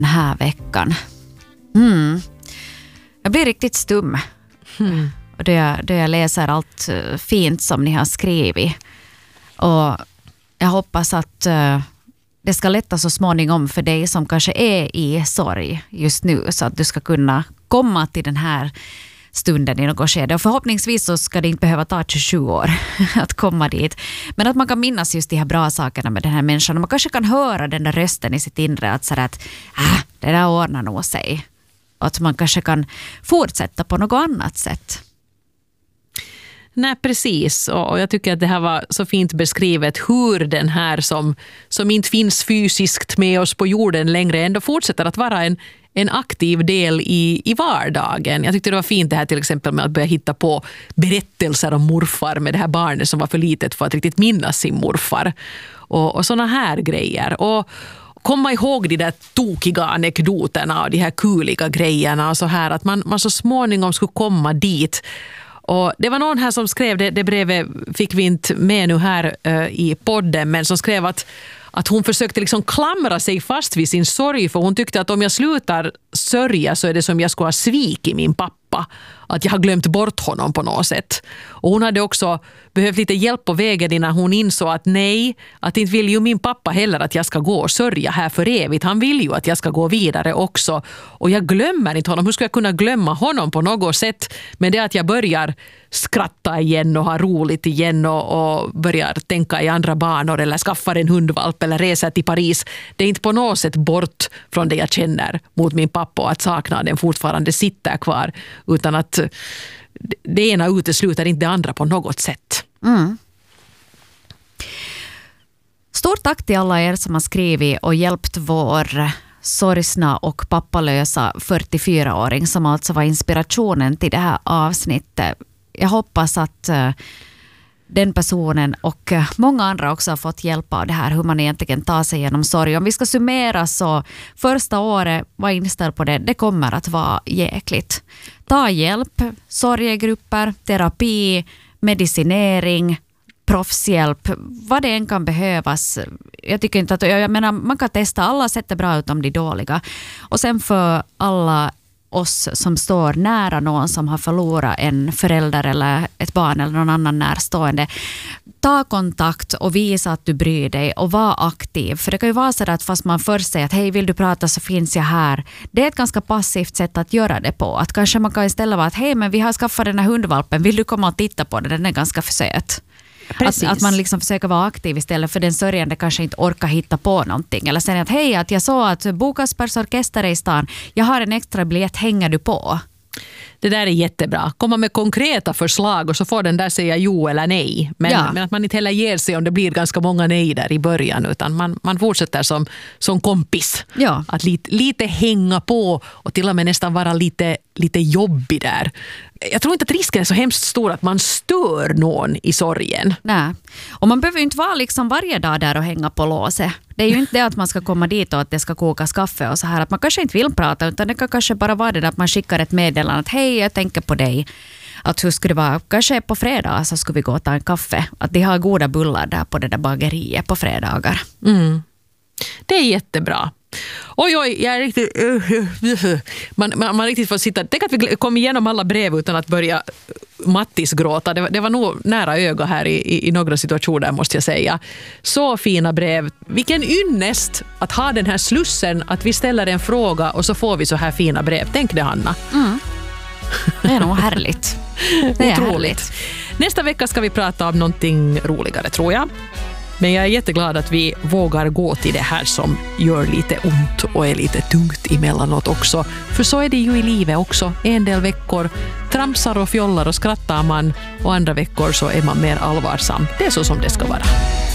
den här veckan. Jag blir riktigt stum. Då jag läser allt fint som ni har skrivit. Och jag hoppas att det ska lätta så småningom för dig som kanske är i sorg just nu, så att du ska kunna komma till den här stunden i något skede. Och förhoppningsvis så ska det inte behöva ta 27 år att komma dit. Men att man kan minnas just de här bra sakerna med den här människan. Och man kanske kan höra den där rösten i sitt inre att säga att det där ordnar nog sig. Och att man kanske kan fortsätta på något annat sätt. Nej, precis. Och jag tycker att det här var så fint beskrivet hur den här som inte finns fysiskt med oss på jorden längre ändå fortsätter att vara en aktiv del i vardagen. Jag tyckte det var fint det här till exempel med att börja hitta på berättelser om morfar med det här barnet som var för litet för att riktigt minnas sin morfar. Och såna här grejer. Och komma ihåg de där tokiga anekdoterna och de här kuliga grejerna och så här, att man så småningom skulle komma dit. Och det var någon här som skrev, det brevet fick vi inte med nu här i podden, men som skrev att hon försökte liksom klamra sig fast vid sin sorg, för hon tyckte att om jag slutar sörja så är det som jag skulle ha svikit min pappa, att jag har glömt bort honom på något sätt. Och hon hade också behövt lite hjälp på vägen innan hon insåg att nej, att inte vill ju min pappa heller att jag ska gå och sörja här för evigt. Han vill ju att jag ska gå vidare också. Och jag glömmer inte honom. Hur ska jag kunna glömma honom på något sätt? Men det är att jag börjar skratta igen och ha roligt igen och börjar tänka i andra banor eller skaffar en hundvalp eller reser till Paris. Det är inte på något sätt bort från det jag känner mot min pappa och att saknaden fortfarande sitter kvar, utan att det ena utesluter inte det andra på något sätt. Stort tack till alla er som har skrivit och hjälpt vår sorgsna och pappalösa 44-åring som alltså var inspirationen till det här avsnittet. Jag hoppas att den personen och många andra också har fått hjälp av det här, hur man egentligen tar sig igenom sorg. Om vi ska summera så första året var inställd på det kommer att vara jäkligt. Ta hjälp, sorgegrupper, terapi, medicinering, proffshjälp, vad det än kan behövas. Jag tycker inte att, jag menar, man kan testa, alla sätt är bra utom de dåliga. Och sen för alla oss som står nära någon som har förlorat en förälder eller ett barn eller någon annan närstående, ta kontakt och visa att du bryr dig och var aktiv. För det kan ju vara så att fast man först säger att hej, vill du prata så finns jag här. Det är ett ganska passivt sätt att göra det på. Att kanske man kan istället vara att hej, men vi har skaffat den här hundvalpen, vill du komma och titta på den är ganska för söt. Att man liksom försöker vara aktiv istället för den sörjande kanske inte orkar hitta på någonting. Eller säga att hej, att jag såg att Bo Kaspers orkester är i stan. Jag har en extra biljett, hänger du på? Det där är jättebra. Komma med konkreta förslag och så får den där säga jo eller nej. Men att man inte heller ger sig om det blir ganska många nej där i början, utan man fortsätter som kompis. Ja. Att lite hänga på och till och med nästan vara lite jobbig där. Jag tror inte att risken är så hemskt stor att man stör någon i sorgen. Nej. Och man behöver ju inte vara liksom varje dag där och hänga på låset. Det är ju inte det att man ska komma dit och att det ska kokas kaffe och så här. Att man kanske inte vill prata, utan det kan kanske bara vara det att man skickar ett meddelande att hej, jag tänker på dig. Att hur skulle det vara? Kanske på fredag så ska vi gå och ta en kaffe. Att de har goda bullar där på det där bageriet på fredagar. Det är jättebra. Oj, jag är riktigt... Man riktigt får sitta... Tänk att vi kom igenom alla brev utan att börja Mattis gråta. Det var nog nära öga här i några situationer, måste jag säga. Så fina brev. Vilken ynnest att ha den här slussen, att vi ställer en fråga och så får vi så här fina brev. Tänk det, Hanna. Det är nog härligt. Det är härligt. Nästa vecka ska vi prata om någonting roligare, tror jag. Men jag är jätteglad att vi vågar gå till det här som gör lite ont och är lite tungt emellanåt också. För så är det ju i livet också. En del veckor tramsar och fjollar och skrattar man, och andra veckor så är man mer allvarsam. Det är så som det ska vara.